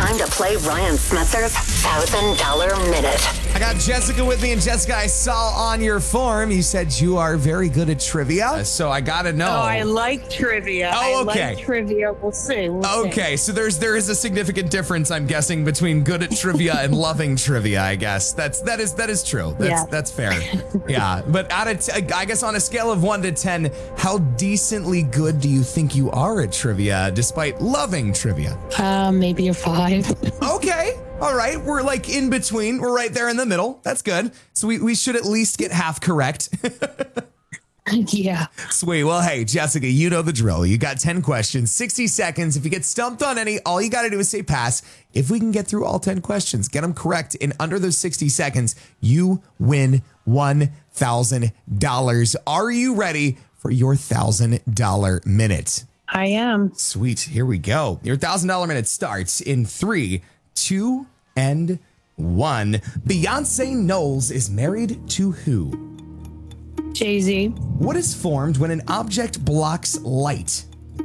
time to play Ryan Smetzer's $1,000 Minute. I got Jessica with me, and Jessica, I saw on your form you said you are very good at trivia, so I gotta know. Oh, I like trivia. Oh, okay. I like trivia. We'll see. Okay, so there is a significant difference, I'm guessing, between good at trivia and loving trivia. I guess that is true. That's fair. Yeah, but I guess on a scale of 1 to 10, how decently good do you think you are at trivia, despite loving trivia? Maybe a 5. Okay. All right. We're like in between. We're right there in the middle. That's good. So we should at least get half correct. Yeah. Sweet. Well, hey, Jessica, you know the drill. You got 10 questions, 60 seconds. If you get stumped on any, all you got to do is say pass. If we can get through all 10 questions, get them correct in under those 60 seconds, you win $1,000. Are you ready for your $1,000 minute? I am. Sweet. Here we go. Your $1,000 minute starts in 3, 2, and 1. Beyonce Knowles is married to who? Jay-Z. What is formed when an object blocks light?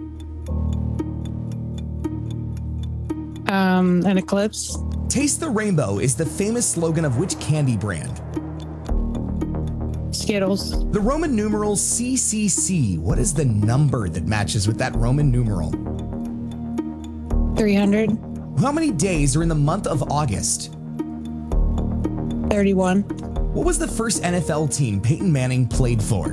An eclipse. Taste the Rainbow is the famous slogan of which candy brand? Skittles. The Roman numeral CCC. What is the number that matches with that Roman numeral? 300. How many days are in the month of August? 31. What was the first NFL team Peyton Manning played for?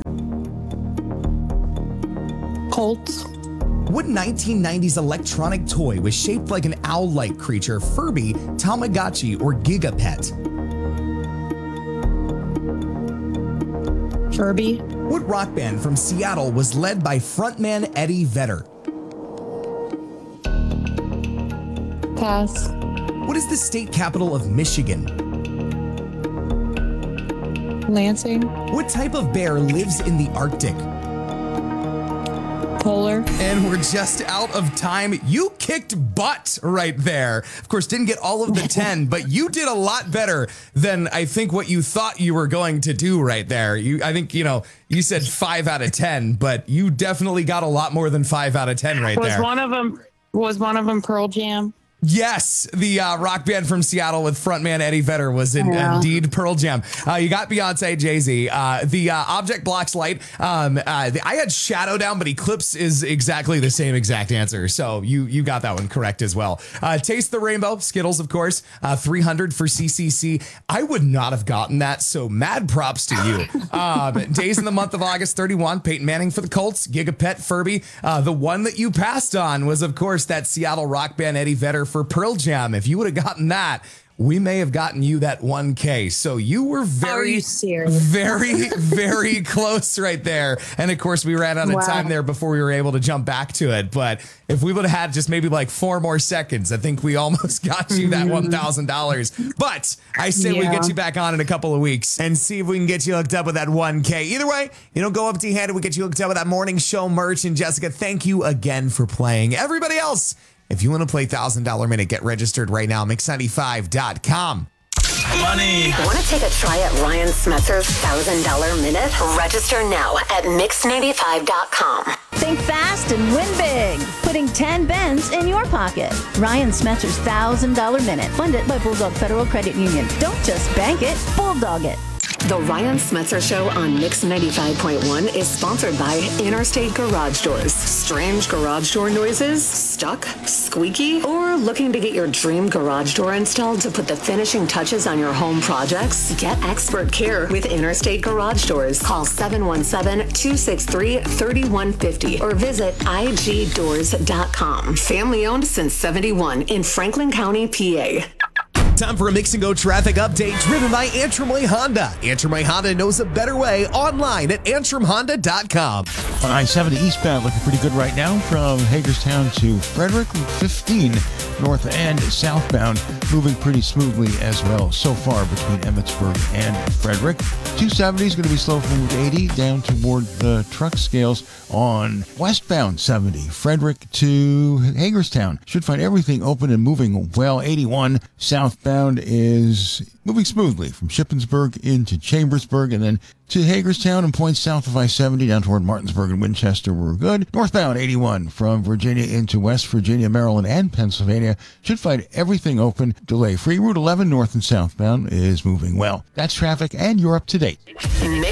Colts. What 1990s electronic toy was shaped like an owl-like creature, Furby, Tamagotchi, or Gigapet? Furby. What rock band from Seattle was led by frontman Eddie Vedder? Pass. What is the state capital of Michigan? Lansing. What type of bear lives in the Arctic? Polar. And we're just out of time. You kicked butt right there. Of course, didn't get all of the 10, but you did a lot better than I think what you thought you were going to do right there. I think, you said 5 out of 10, but you definitely got a lot more than 5 out of 10 right there. Was one of them Pearl Jam? Yes, the rock band from Seattle with frontman Eddie Vedder was indeed Pearl Jam. You got Beyonce, Jay-Z. The object blocks light. I had Shadow down, but Eclipse is exactly the same exact answer. So you got that one correct as well. Taste the Rainbow, Skittles, of course. 300 for CCC. I would not have gotten that, so mad props to you. Days in the month of August, 31. Peyton Manning for the Colts. Gigapet, Furby. The one that you passed on was, of course, that Seattle rock band Eddie Vedder for Pearl Jam. If you would have gotten that, we may have gotten you that 1K. So you were very, very close right there. And of course, we ran out of time there before we were able to jump back to it. But if we would have had just maybe like 4 more seconds, I think we almost got you that $1,000. But I say we get you back on in a couple of weeks and see if we can get you hooked up with that 1K. Either way, you don't go empty-handed. We get you hooked up with that morning show merch. And Jessica, thank you again for playing. Everybody else, if you want to play $1,000 Minute, get registered right now, mix95.com. Money. Want to take a try at Ryan Smetzer's $1,000 Minute? Register now at mix95.com. Think fast and win big. Putting 10 Bens in your pocket. Ryan Smetzer's $1,000 Minute. Funded by Bulldog Federal Credit Union. Don't just bank it, bulldog it. The Ryan Smetzer Show on Mix 95.1 is sponsored by Interstate Garage Doors. Strange garage door noises? Stuck? Squeaky? Or looking to get your dream garage door installed to put the finishing touches on your home projects? Get expert care with Interstate Garage Doors. Call 717-263-3150 or visit igdoors.com. Family owned since 71 in Franklin County, PA. Time for a Mix and Go traffic update driven by Antrim Way Honda. Antrim Way Honda knows a better way online at antrimhonda.com. On I-70 eastbound, looking pretty good right now from Hagerstown to Frederick. 15 north and southbound, moving pretty smoothly as well so far between Emmitsburg and Frederick. 270 is going to be slow from 80 down toward the truck scales on westbound 70, Frederick to Hagerstown. Should find everything open and moving well. 81 southbound is moving smoothly from Shippensburg into Chambersburg and then to Hagerstown and points south of I-70 down toward Martinsburg and Winchester. We're good. Northbound 81 from Virginia into West Virginia, Maryland, and Pennsylvania should find everything open delay-free. Route 11 north and southbound is moving well. That's traffic, and you're up to date. Mix